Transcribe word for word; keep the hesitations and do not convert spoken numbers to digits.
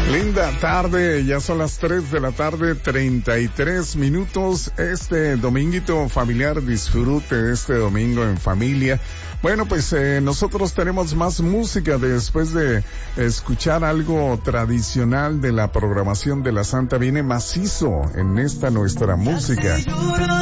Linda tarde, ya son las tres de la tarde, treinta y tres minutos. Este dominguito familiar, disfrute este domingo en familia. Bueno, pues eh, nosotros tenemos más música después de escuchar algo tradicional de la programación de la Santa. Viene macizo en esta nuestra música.